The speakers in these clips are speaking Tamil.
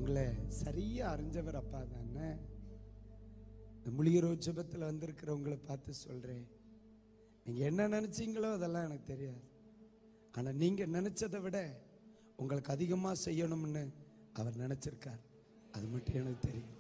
உங்களை சரியா அறிஞ்சவர் அப்பா தானே. இந்த முழிகிற ஜெபத்தில் வந்திருக்கிறவங்களை பார்த்து சொல்றேன், நீங்க என்ன நினைச்சீங்களோ அதெல்லாம் எனக்கு தெரியாது. ஆனா நீங்க நினைச்சதை விட உங்களுக்கு அதிகமா செய்யணும்னு அவர் நினைச்சிருக்கார். அது மட்டும் எனக்கு தெரியும்.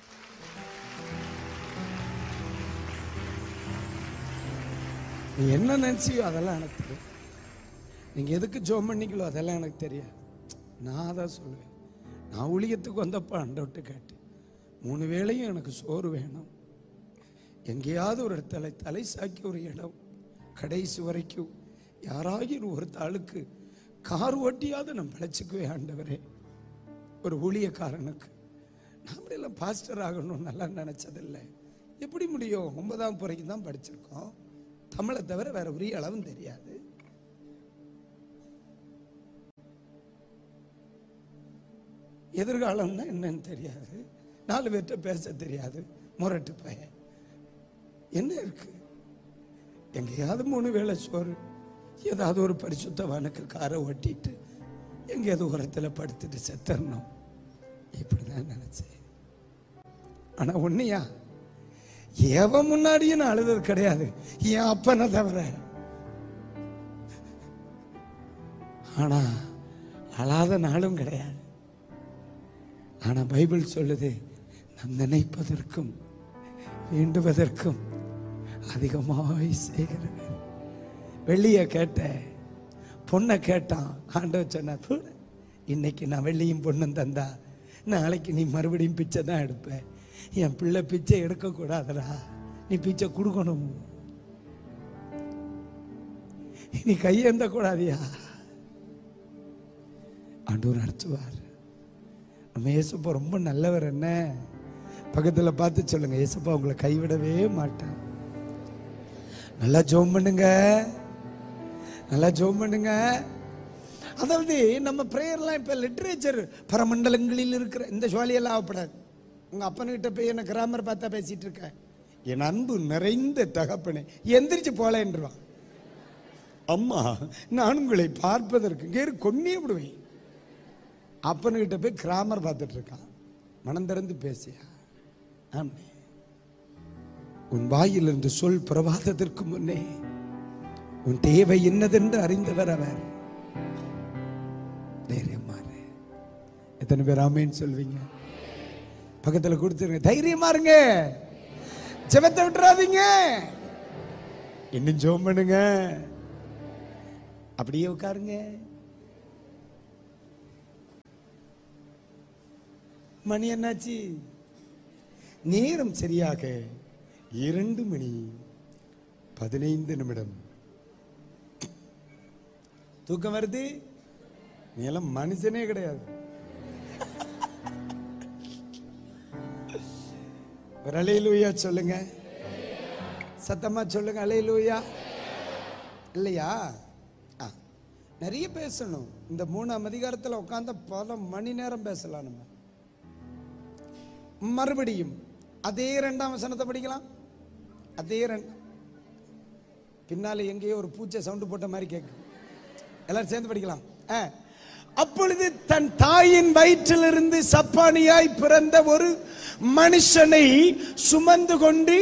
நீ என்ன நினைச்சியோ அதெல்லாம் எனக்கு தெரியும். நீங்க எதுக்கு ஜெபம் பண்ணீங்களோ அதெல்லாம் எனக்கு தெரியாது. நான் தான் சொல்லுவேன், நான் ஊழியத்துக்கு வந்தப்போ ஆண்டவர்ட்ட கேட்டு 3 வேளையும் எனக்கு சோறு வேணும், எங்கேயாவது ஒரு இடத்துல தலை சாக்கி ஒரு இடம், கடைசி வரைக்கும் யாராகிரும் ஒரு தாளுக்கு கார் ஓட்டியாவது நான் பிழைச்சிக்குவேன் ஆண்டவரே. ஒரு ஊழியக்காரனுக்கு நாமளெல்லாம் பாஸ்டர் ஆகணும் நல்லா நினைச்சதில்லை. எப்படி முடியும்? 9ஆம் வரைக்கும் தான் படிச்சிருக்கோம். தமிழை தவிர வேற உரிய அளவும் தெரியாது. எதிர்காலம்னா என்னன்னு தெரியாது. 4 பேர்கிட்ட பேச தெரியாது. முரட்டு பையன் என்ன இருக்கு? எங்கேயாவது 3 வேளை சோறு, ஏதாவது ஒரு பரிசுத்தவானுக்கு காரை ஓட்டிட்டு எங்கேயாவது உரத்தில் படுத்துட்டு செத்தரணும், இப்படிதான் நினைச்சேன். ஆனா ஒன்னையா, எவன் முன்னாடியும் நான் அழுதது கிடையாது, என் அப்பனை தவிர. ஆனா அழாத நாளும் கிடையாது. ஆனா பைபிள் சொல்லுது, நாம் நினைப்பதற்கும் வேண்டுவதற்கும் அதிகமாய் செய்கிறவர். வெள்ளிய கேட்ட, பொண்ணை கேட்டான். ஆண்டவர் சொன்னார், இன்னைக்கு நான் வெள்ளியும் பொண்ணும் தந்தா நாளைக்கு நீ மறுபடியும் பிச்சை தான் எடுப்ப. என் பிள்ளை பிச்சை எடுக்க கூடாதுடா, நீ பிச்சை கொடுக்கணும், நீ கையேந்த கூடாதியா. ஆண்டவர் நடத்துவார். நம்ம ஏசப்பா ரொம்ப நல்லவர். என்ன பக்கத்துல பார்த்து சொல்லுங்க, ஏசப்பா உங்களை கைவிடவே மாட்டான். நல்லா ஜெபம் பண்ணுங்க, நல்லா ஜெபம் பண்ணுங்க. அதாவது நம்ம பிரேயர்லாம் இப்ப லிட்ரேச்சர், பரமண்டலங்களில் இருக்கிற இந்த ஜுவாலியெல்லாம் ஆகப்படாது. உங்க அப்பனுக்கிட்ட போய் என்ன கிராமர் பார்த்தா பேசிட்டு இருக்க, என் அன்பு நிறைந்த தகப்பனே எந்திரிச்சு போலேன்றான். அம்மா நான் உங்களை பார்ப்பதற்கு கேரு கொன்னே விடுவேன். அப்பனுக்கிட்ட போய் கிராமர் பார்த்துட்டு இருக்கான். மனம் திறந்து பேசியா? ஆமே. உன் வாயிலிருந்து சொல் பிரவாதத்திற்கு முன்னே உன் தேவை என்னதென்று அறிந்தவர் அவர். தைரியமாறு. எத்தனை பேர் ஆமேன்னு சொல்வீங்க? பக்கத்துல கொடுத்துருங்க, தைரியமா இருங்க, ஜெபத்தை விட்டுறாதீங்க, இன்னும் ஜெபம் பண்ணுங்க. அப்படியே உட்காருங்க. மணி என்னாச்சு? நேரம் சரியாக 2:15. தூக்கம் வருது? நீ எல்லாம் மனுஷனே கிடையாது. ஒரு அல்லேலூயா சொல்லுங்க, சத்தமா சொல்லுங்க, அல்லேலூயா. இல்லையா? நிறைய பேசணும். இந்த 3ஆம் அதிகாரத்தில் உட்கார்ந்த பல மணி நேரம் பேசலாம். நம்ம மறுபடியும் அதே 2ஆம் வசனத்தை படிக்கலாம். அதே பின்னால எங்கேயோ ஒரு பூச்சை சவுண்டு போட்ட மாதிரி கேட்கும். எல்லாரும் சேர்ந்து படிக்கலாம். அப்பொழுது தன் தாயின் வயிற்றிலிருந்து சப்பானியாய் பிறந்த ஒரு மனுஷனை சுமந்து கொண்டு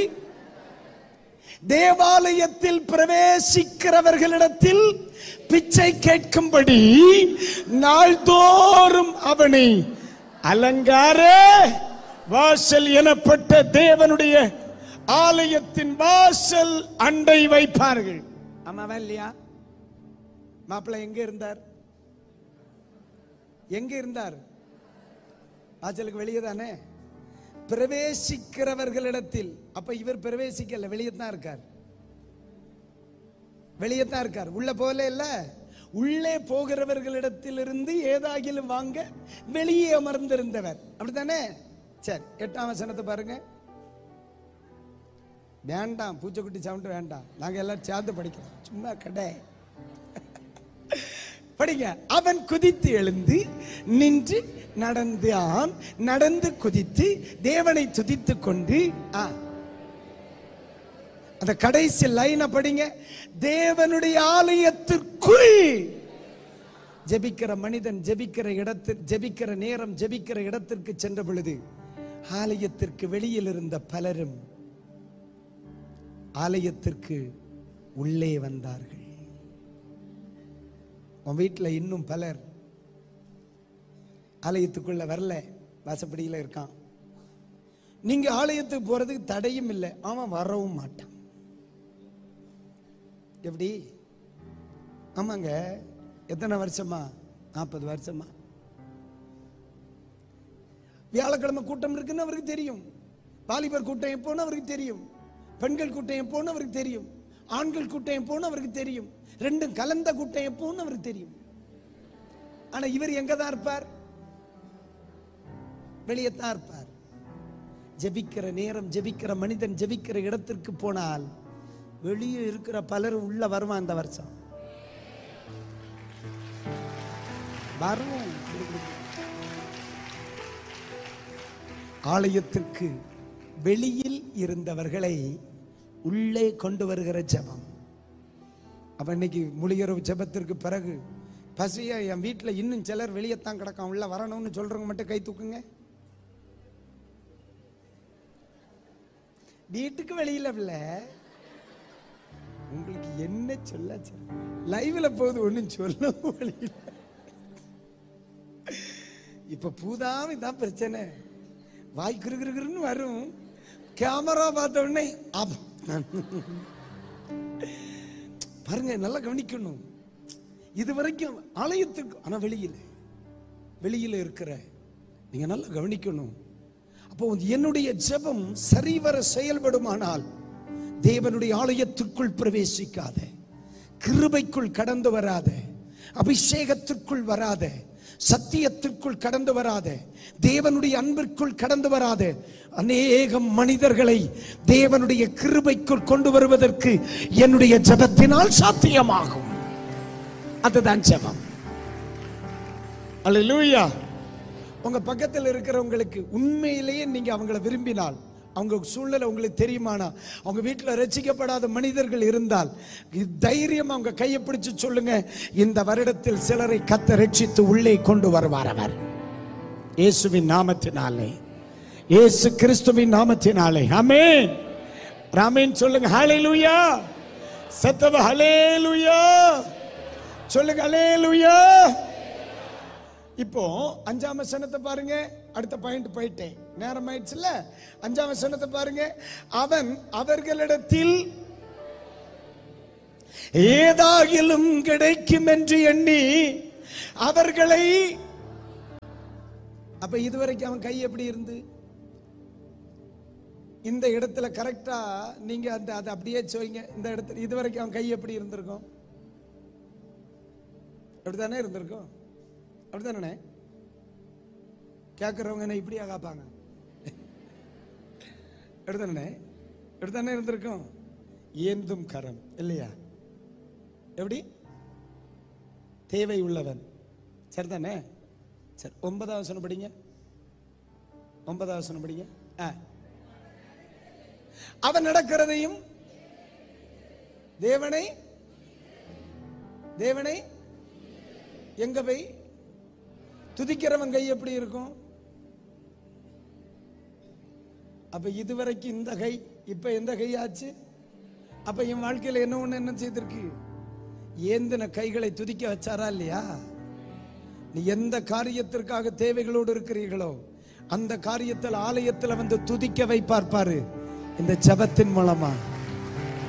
தேவாலயத்தில் பிரவேசிக்கிறவர்களிடத்தில் பிச்சை கேட்கும்படி நாள்தோறும் அவனை அலங்கார வாசல் எனப்பட்ட தேவனுடைய ஆலயத்தின் வாசல் அண்டை வைப்பார்கள். ஆமாவா இல்லையா? மாப்பிள்ளை எங்க இருந்தார்? எங்க இருந்தார்? வாசலுக்கு வெளியே தானே. பிரவேசிக்கிறவர்களிடத்தில். அப்ப இவர் பிரவேசிக்கல, வெளியே தான் இருக்கார். வெளியே தான் இருக்கார், உள்ள போல இல்ல. உள்ளே போகிறவர்களிடத்திலிருந்து ஏதாகிலும் வாங்க வெளியே அமர்ந்திருந்தவர். அப்படித்தானே? சரி, 8ஆம் வசனத்தை பாருங்க. வேண்டாம், பூச்சக்குட்டி சவுண்ட் வேண்டாம், நாங்க எல்லாம் சேர்ந்து படிக்கிறோம், சும்மா கடை படிங்க. அவன் குதித்து எழுந்து நின்று நடந்து குதித்து தேவனை துதித்து கொண்டு, அந்த கடைசி லைனை படிங்க. தேவனுடைய ஆலயத்திற்குள் ஜெபிக்கிற மனிதன் ஜெபிக்கிற நேரம் ஜெபிக்கிற இடத்திற்கு சென்ற பொழுது ஆலயத்திற்கு வெளியில் இருந்த பலரும் ஆலயத்திற்கு உள்ளே வந்தார்கள். உன் வீட்டில் இன்னும் பலர் ஆலயத்துக்குள்ள வரல, வாசப்படியில் இருக்கான். நீங்க ஆலயத்துக்கு போறதுக்கு தடையும் இல்லை, அவன் வரவும் மாட்டான். எப்படி? ஆமாங்க. எத்தனை வருஷமா? 40 வருஷமா. வியாழக்கிழமை கூட்டம் இருக்குன்னு அவருக்கு தெரியும். வாலிபர் கூட்டம் எப்போன்னு அவருக்கு தெரியும். பெண்கள் கூட்டம் எப்போன்னு அவருக்கு தெரியும். ஆண்கள் கூட்டம் எப்போன்னு அவருக்கு தெரியும். ரெண்டும் கலந்த கூட்டம் எப்போன்னு அவருக்கு தெரியும். ஆனா இவர் எங்க தான் இருப்பார்? வெளியே தான் இருப்பார். ஜெபிக்கிற நேரம் ஜெபிக்கிற மனிதன் ஜெபிக்கிற இடத்திற்கு போனால் வெளியே இருக்கிற பலரும் உள்ள வருவான். இந்த வருஷம் வரும். ஆலயத்திற்கு வெளியில் இருந்தவர்களை உள்ளே கொண்டு வருகிற ஜெபம். அப்ப இன்னைக்கு முழியரவு ஜெபத்திற்கு பிறகு பசியா என் வீட்டில் இன்னும் சிலர் வெளியத்தான் கிடக்கான், உள்ள வரணும்னு சொல்றவங்க மட்டும் கை தூக்குங்க. வீட்டுக்கு வெளியில உங்களுக்கு என்ன சொல்ல? லைவ்ல போகுது, ஒன்னும் சொல்ல வெளியில. இப்ப பூதாமி தான் பிரச்சனை. வாய் கிருகிருன்னு வரும். கேமரா பார்த்த உடனே பாருங்க, நல்லா கவனிக்கணும். இது வரைக்கும் ஆலயத்துக்கு, ஆனா வெளியில இருக்கிற நீங்க நல்லா கவனிக்கணும். அப்போ என்னுடைய ஜெபம் சரிவர செயல்படுமானால் தேவனுடைய ஆலயத்திற்குள் பிரவேசிக்காத, கிருபைக்குள் கடந்து வராத, அபிஷேகத்திற்குள் வராத, சத்தியத்திற்குள் கடந்து வராத, தேவனுடைய அன்பிற்குள் கடந்து வராத அநேக மனிதர்களை தேவனுடைய கிருபைக்குள் கொண்டு வருவதற்கு என்னுடைய ஜெபத்தினால் சாத்தியமாகும். அதுதான் ஜெபம். அல்லேலூயா. உங்க பக்கத்தில் இருக்கிறவங்களுக்கு உண்மையிலேயே நீங்க அவங்களை விரும்பினால், அவங்க சூழ்நிலை உங்களுக்கு தெரியுமானா, அவங்க வீட்டில் ரட்சிக்கப்படாத மனிதர்கள் இருந்தால் தைரியம் அவங்க கையை பிடிச்சு சொல்லுங்க, இந்த வருடத்தில் சிலரை கர்த்தர் ரட்சித்து உள்ளே கொண்டு வருவார் அவர். இயேசுவின் நாமத்தினாலே, இயேசு கிறிஸ்துவின் நாமத்தினாலே. ஆமென். ஆமென் சொல்லுங்க. ஹல்லேலூயா. சத்தவ ஹல்லேலூயா சொல்லுங்க. ஹல்லேலூயா. இப்போ 5ஆம் வசனத்தை பாருங்க. அடுத்த பாயிண்ட் போயிட்டேன், நேரம் ஆயிடுச்சுல. 5ஆம் வசனத்தை பாருங்க. அவன் அவர்களிடத்தில் ஏதாகிலும் கிடைக்கும் என்று எண்ணி அவர்களை, அப்ப இதுவரைக்கும் அவன் கை எப்படி இருந்து இந்த இடத்துல கரெக்டா நீங்க அந்த அதை அப்படியே சொல்லுங்க. இந்த இடத்துல இதுவரைக்கும் அவன் கை எப்படி இருந்திருக்கும்? அப்படித்தானே இருந்திருக்கும். அப்படித்தானே? கேட்கிறவங்க என்ன இப்படியா காப்பாங்க? அப்படித்தானே? அப்படித்தானே இருந்திருக்கும். ஏந்தும் கரம் இல்லையா? எப்படி? தேவை உள்ளவன். சரிதானே? சரி, 9ஆம் வசனம் படிங்க. 9ஆம் வசனம் படிங்க. அவன் நடக்கிறதையும் தேவனை எங்க போய் துதிக்கிறவன் கை எப்படி இருக்கும்? அப்ப இதுவரைக்கும் இந்த கை, இப்ப எந்த கை ஆச்சு? அப்ப என் வாழ்க்கையில என்ன செய்திருக்கு? ஏந்தின கைகளை துதிக்க வச்சாரா இல்லையா? நீ எந்த காரியத்திற்காக தேவைகளோடு இருக்கிறீர்களோ அந்த காரியத்தில் ஆலயத்தில் வந்து துதிக்க வைப்பார் பாரு, இந்த ஜெபத்தின் மூலமா.